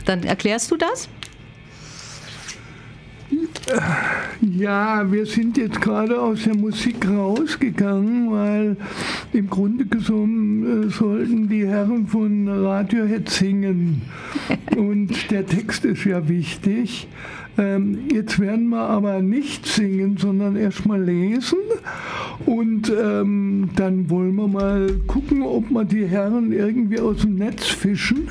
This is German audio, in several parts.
Dann erklärst du das? Ja, wir sind jetzt gerade aus der Musik rausgegangen, weil im Grunde genommen sollten die Herren von Radiohead singen. Und der Text ist ja wichtig. Jetzt werden wir aber nicht singen, sondern erstmal lesen. Und dann wollen wir mal gucken, ob wir die Herren irgendwie aus dem Netz fischen.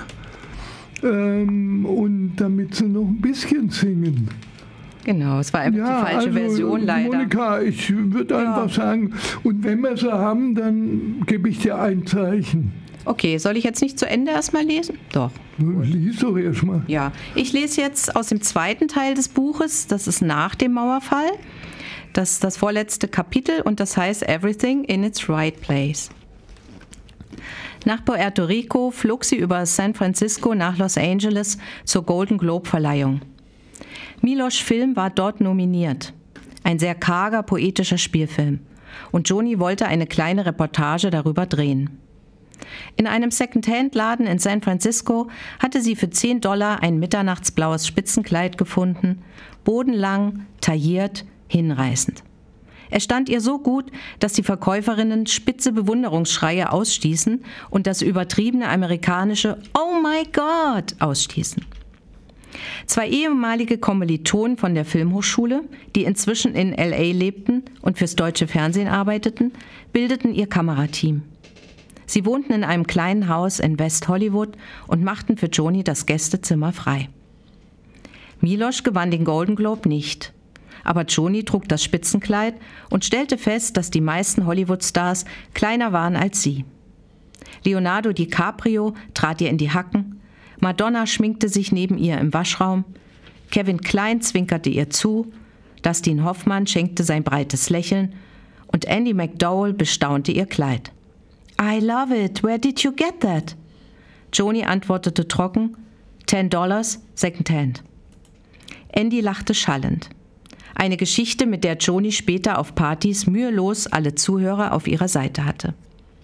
Und damit sie noch ein bisschen singen. Genau, es war einfach die falsche Version leider. Monika, ich würde einfach sagen, und wenn wir sie haben, dann gebe ich dir ein Zeichen. Okay, soll ich jetzt nicht zu Ende erstmal lesen? Doch. Lies doch erstmal. Ja, ich lese jetzt aus dem zweiten Teil des Buches, das ist nach dem Mauerfall. Das ist das vorletzte Kapitel und das heißt Everything in its Right Place. Nach Puerto Rico flog sie über San Francisco nach Los Angeles zur Golden Globe-Verleihung. Milos Film war dort nominiert. Ein sehr karger, poetischer Spielfilm. Und Joni wollte eine kleine Reportage darüber drehen. In einem Second-Hand-Laden in San Francisco hatte sie für $10 ein mitternachtsblaues Spitzenkleid gefunden, bodenlang, tailliert, hinreißend. Es stand ihr so gut, dass die Verkäuferinnen spitze Bewunderungsschreie ausstießen und das übertriebene amerikanische "Oh my God" ausstießen. 2 ehemalige Kommilitonen von der Filmhochschule, die inzwischen in L.A. lebten und fürs deutsche Fernsehen arbeiteten, bildeten ihr Kamerateam. Sie wohnten in einem kleinen Haus in West Hollywood und machten für Joni das Gästezimmer frei. Milos gewann den Golden Globe nicht, aber Joni trug das Spitzenkleid und stellte fest, dass die meisten Hollywood-Stars kleiner waren als sie. Leonardo DiCaprio trat ihr in die Hacken, Madonna schminkte sich neben ihr im Waschraum, Kevin Kline zwinkerte ihr zu, Dustin Hoffmann schenkte sein breites Lächeln und Andie MacDowell bestaunte ihr Kleid. "I love it, where did you get that?" Joni antwortete trocken, $10, Secondhand. Andie lachte schallend. Eine Geschichte, mit der Joni später auf Partys mühelos alle Zuhörer auf ihrer Seite hatte.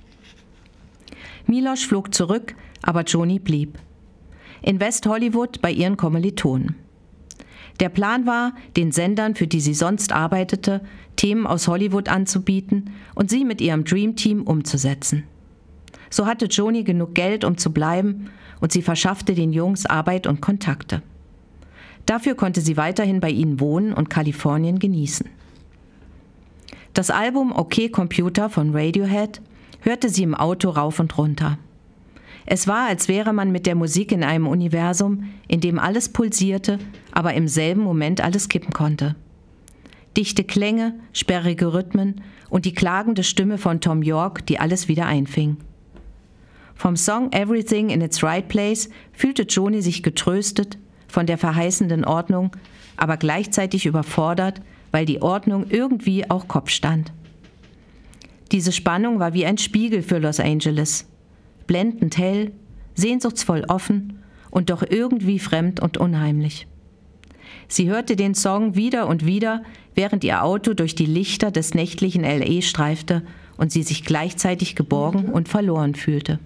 Milos flog zurück, aber Joni blieb. In West Hollywood bei ihren Kommilitonen. Der Plan war, den Sendern, für die sie sonst arbeitete, Themen aus Hollywood anzubieten und sie mit ihrem Dreamteam umzusetzen. So hatte Joni genug Geld, um zu bleiben, und sie verschaffte den Jungs Arbeit und Kontakte. Dafür konnte sie weiterhin bei ihnen wohnen und Kalifornien genießen. Das Album Okay Computer von Radiohead hörte sie im Auto rauf und runter. Es war, als wäre man mit der Musik in einem Universum, in dem alles pulsierte, aber im selben Moment alles kippen konnte. Dichte Klänge, sperrige Rhythmen und die klagende Stimme von Tom York, die alles wieder einfing. Vom Song Everything in its Right Place fühlte Joni sich getröstet von der verheißenden Ordnung, aber gleichzeitig überfordert, weil die Ordnung irgendwie auch Kopf stand. Diese Spannung war wie ein Spiegel für Los Angeles. Blendend hell, sehnsuchtsvoll offen und doch irgendwie fremd und unheimlich. Sie hörte den Song wieder und wieder, während ihr Auto durch die Lichter des nächtlichen L.A. streifte und sie sich gleichzeitig geborgen und verloren fühlte.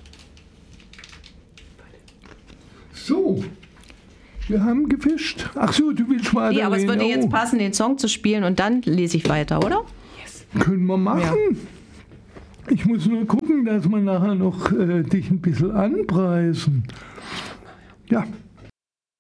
So, wir haben gefischt. Ach so, du willst weiter. Nee, aber es würde jetzt passen, den Song zu spielen und dann lese ich weiter, oder? Yes. Können wir machen. Ja. Ich muss nur gucken, dass wir nachher noch dich ein bisschen anpreisen. Ja.